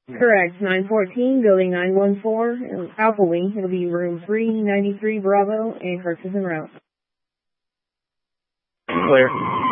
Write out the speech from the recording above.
Correct. 914, building 914, Alpha Wing. It'll be room 393 Bravo, and Kirk is en route. Clear.